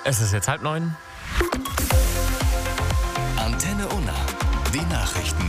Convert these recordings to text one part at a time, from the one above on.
Es ist jetzt 8:30. Antenne Unna. Die Nachrichten.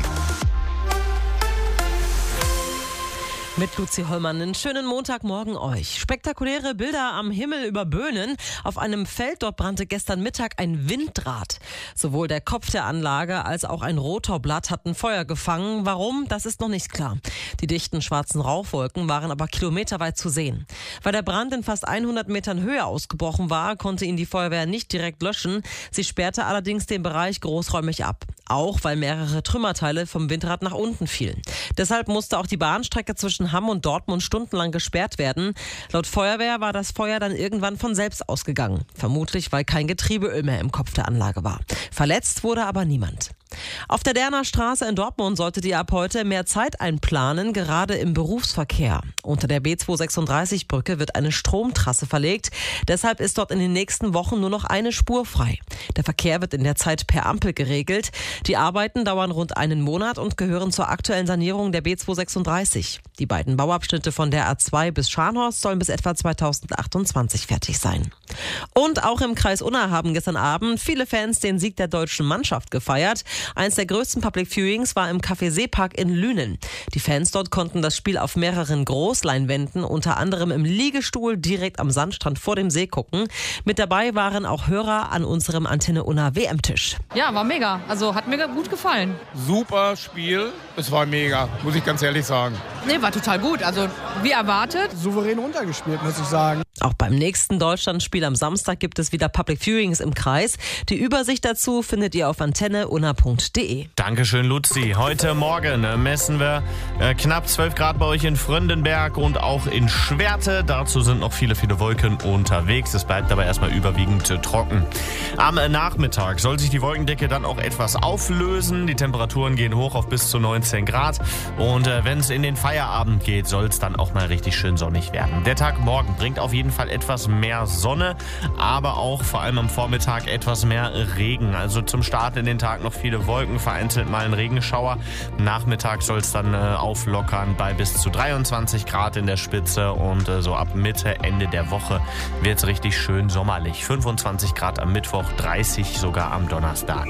Mit Luzi Hollmann, einen schönen Montagmorgen euch. Spektakuläre Bilder am Himmel über Böhnen. Auf einem Feld dort brannte gestern Mittag ein Windrad. Sowohl der Kopf der Anlage als auch ein Rotorblatt hatten Feuer gefangen. Warum? Das ist noch nicht klar. Die dichten schwarzen Rauchwolken waren aber kilometerweit zu sehen. Weil der Brand in fast 100 Metern Höhe ausgebrochen war, konnte ihn die Feuerwehr nicht direkt löschen. Sie sperrte allerdings den Bereich großräumig ab. Auch weil mehrere Trümmerteile vom Windrad nach unten fielen. Deshalb musste auch die Bahnstrecke zwischen Hamm und Dortmund stundenlang gesperrt werden. Laut Feuerwehr war das Feuer dann irgendwann von selbst ausgegangen. Vermutlich, weil kein Getriebeöl mehr im Kopf der Anlage war. Verletzt wurde aber niemand. Auf der Derner Straße in Dortmund solltet ihr ab heute mehr Zeit einplanen, gerade im Berufsverkehr. Unter der B236-Brücke wird eine Stromtrasse verlegt. Deshalb ist dort in den nächsten Wochen nur noch eine Spur frei. Der Verkehr wird in der Zeit per Ampel geregelt. Die Arbeiten dauern rund einen Monat und gehören zur aktuellen Sanierung der B236. Die beiden Bauabschnitte von der A2 bis Scharnhorst sollen bis etwa 2028 fertig sein. Und auch im Kreis Unna haben gestern Abend viele Fans den Sieg der deutschen Mannschaft gefeiert. Eins der größten Public Viewings war im Café Seepark in Lünen. Die Fans dort konnten das Spiel auf mehreren Großleinwänden, unter anderem im Liegestuhl direkt am Sandstrand vor dem See gucken. Mit dabei waren auch Hörer an unserem Antenne Unna WM-Tisch. Ja, war mega. Also hat mir gut gefallen. Super Spiel. Es war mega, muss ich ganz ehrlich sagen. Nee, war total gut. Also wie erwartet. Souverän runtergespielt, muss ich sagen. Auch beim nächsten Deutschlandspiel am Samstag gibt es wieder Public Viewings im Kreis. Die Übersicht dazu findet ihr auf antenneunna.de. Dankeschön, Luzi. Heute Morgen messen wir knapp 12 Grad bei euch in Fröndenberg und auch in Schwerte. Dazu sind noch viele Wolken unterwegs. Es bleibt aber erstmal überwiegend trocken. Am Nachmittag soll sich die Wolkendecke dann auch etwas auflösen. Die Temperaturen gehen hoch auf bis zu 19 Grad. Und wenn es in den Feierabend geht, soll es dann auch mal richtig schön sonnig werden. Der Tag morgen bringt auf jeden Fall etwas mehr Sonne, aber auch vor allem am Vormittag etwas mehr Regen. Also zum Start in den Tag noch viele Wolken, vereinzelt mal ein Regenschauer. Nachmittag soll es dann auflockern bei bis zu 23 Grad in der Spitze und so ab Mitte, Ende der Woche wird es richtig schön sommerlich. 25 Grad am Mittwoch, 30 sogar am Donnerstag.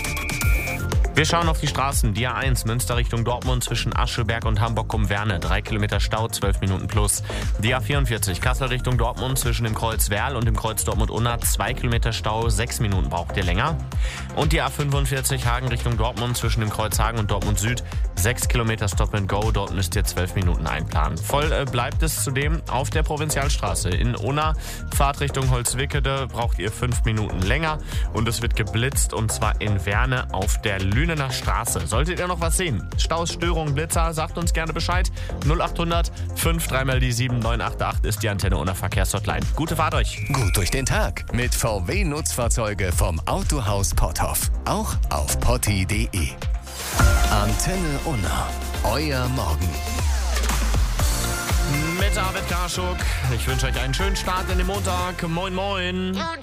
Wir schauen auf die Straßen. Die A1 Münster Richtung Dortmund zwischen Ascheberg und Hamburg-Cum-Werne. 3 Kilometer Stau, 12 Minuten plus. Die A44 Kassel Richtung Dortmund zwischen dem Kreuz Werl und dem Kreuz Dortmund-Unna. 2 Kilometer Stau, 6 Minuten braucht ihr länger. Und die A45 Hagen Richtung Dortmund zwischen dem Kreuz Hagen und Dortmund Süd. 6 Kilometer Stop and Go. Dort müsst ihr 12 Minuten einplanen. Voll bleibt es zudem auf der Provinzialstraße. In Unna, Fahrt Richtung Holzwickede, braucht ihr 5 Minuten länger. Und es wird geblitzt und zwar in Werne auf der Lünener Straße. Solltet ihr noch was sehen? Staus, Störungen, Blitzer, sagt uns gerne Bescheid. 0800 53 mal die 7988 ist die Antenne Unna Verkehrshotline. Gute Fahrt euch. Gut durch den Tag mit VW-Nutzfahrzeuge vom Autohaus Potthoff. Auch auf potti.de. Antenne Unna. Euer Morgen. Mit David Karschuk. Ich wünsche euch einen schönen Start in den Montag. Moin, moin.